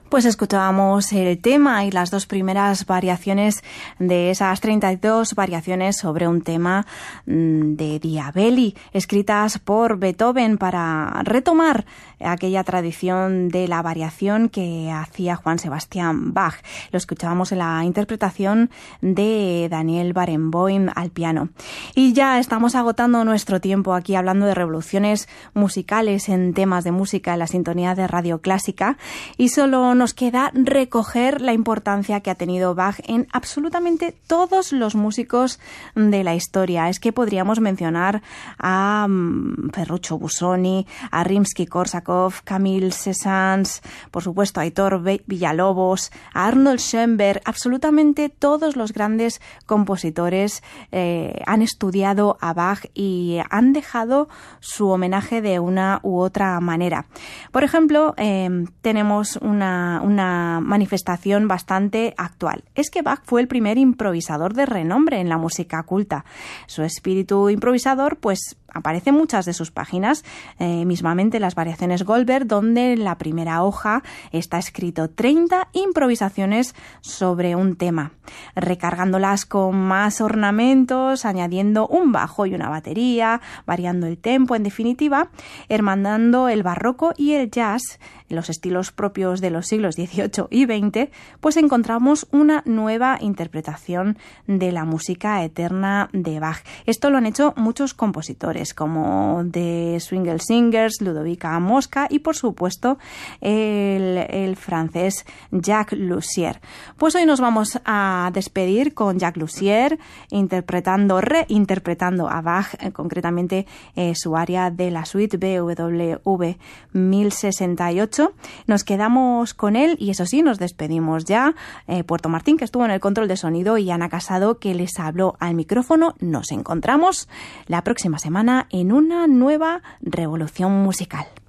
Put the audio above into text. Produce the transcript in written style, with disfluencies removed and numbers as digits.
Pues escuchábamos el tema y las dos primeras variaciones de esas 32 variaciones sobre un tema de Diabelli, escritas por Beethoven para retomar aquella tradición de la variación que hacía Juan Sebastián Bach. Lo escuchábamos en la interpretación de Daniel Barenboim al piano. Y ya estamos agotando nuestro tiempo aquí hablando de revoluciones musicales en temas de música en la sintonía de Radio Clásica, y solo nos queda recoger la importancia que ha tenido Bach en absolutamente todos los músicos de la historia. Es que podríamos mencionar a Ferruccio Busoni, a Rimsky-Korsakov, Camille Saint-Saëns, por supuesto a Aitor Villalobos, a Arnold Schoenberg. Absolutamente todos los grandes compositores han estudiado a Bach y han dejado su homenaje de una u otra manera. Por ejemplo, tenemos una manifestación bastante actual. Es que Bach fue el primer improvisador de renombre en la música culta. Su espíritu improvisador, pues, aparece en muchas de sus páginas, mismamente las variaciones Goldberg, donde en la primera hoja está escrito 30 improvisaciones sobre un tema, recargándolas con más ornamentos, añadiendo un bajo y una batería, variando el tempo, en definitiva, hermanando el barroco y el jazz, los estilos propios de los siglos XVIII y XX, pues encontramos una nueva interpretación de la música eterna de Bach. Esto lo han hecho muchos compositores, como The Swingle Singers, Ludovica Mosca y, por supuesto, el francés Jacques Lussier. Pues hoy nos vamos a despedir con Jacques Lussier reinterpretando a Bach, concretamente su aria de la suite BWV 1068. Nos quedamos con él y, eso sí, nos despedimos ya. Puerto Martín, que estuvo en el control de sonido, y Ana Casado, que les habló al micrófono. Nos encontramos la próxima semana en una nueva revolución musical.